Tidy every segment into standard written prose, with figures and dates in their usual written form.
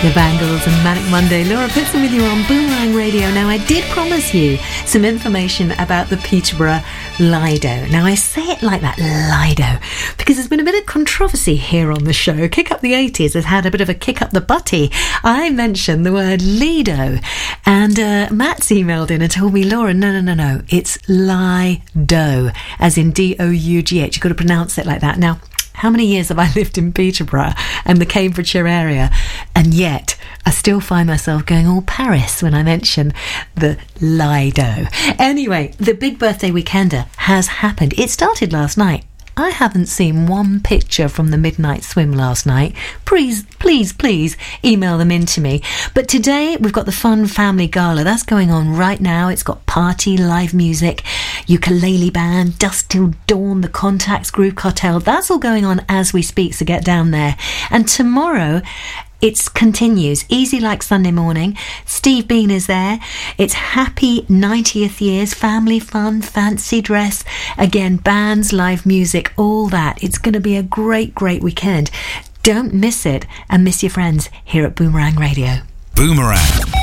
The Bangles and Manic Monday. Laura Pitson with you on Boomerang Radio. Now, I did promise you some information about the Peterborough Lido. Now, I say it like that, Lido, because there's been a bit of controversy here on the show. Kick Up the 80s has had a bit of a kick up the butty. I mentioned the word Lido, and Matt's emailed in and told me, Laura, no, it's Lido, as in Dough. You've got to pronounce it like that. Now, how many years have I lived in Peterborough and the Cambridgeshire area, and yet I still find myself going all Paris when I mention the Lido. Anyway, the big birthday weekender has happened. It started last night. I haven't seen one picture from the midnight swim last night. Please email them in to me. But today we've got the Fun Family Gala. That's going on right now. It's got party, live music, ukulele band, Dusk Till Dawn, the Contacts, Groove Cartel. That's all going on as we speak, so get down there. And tomorrow it continues, easy like Sunday morning. Steve Bean is there. It's happy 90th years, family fun, fancy dress. Again, bands, live music, all that. It's going to be a great weekend. Don't miss it and miss your friends here at Boomerang Radio. Boomerang.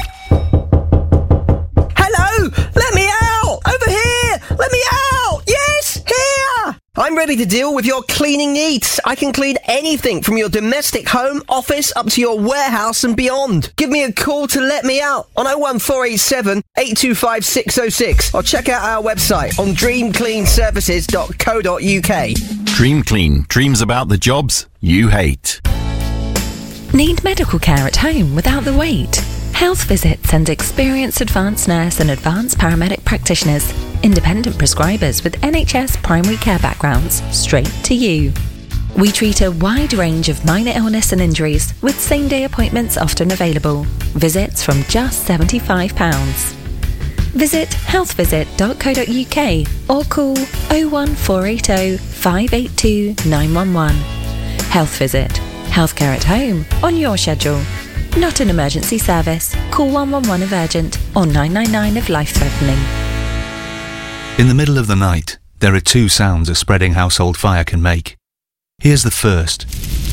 Hello! Let me out! Over here! Let me out! Yes! Here! I'm ready to deal with your cleaning needs. I can clean anything from your domestic home, office, up to your warehouse and beyond. Give me a call to let me out on 01487 825 606 or check out our website on dreamcleanservices.co.uk. Dream Clean. Dreams about the jobs you hate. Need medical care at home without the wait? Health Visit sends experienced advanced nurse and advanced paramedic practitioners, independent prescribers with NHS primary care backgrounds, straight to you. We treat a wide range of minor illness and injuries with same-day appointments often available. Visits from just £75. Visit healthvisit.co.uk or call 01480 582 911. Health Visit. Healthcare at home on your schedule. Not an emergency service. Call 111 if urgent or 999 if life-threatening. In the middle of the night, there are two sounds a spreading household fire can make. Here's the first.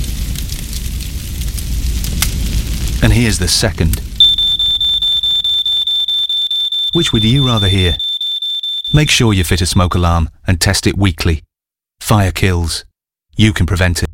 And here's the second. Which would you rather hear? Make sure you fit a smoke alarm and test it weekly. Fire kills. You can prevent it.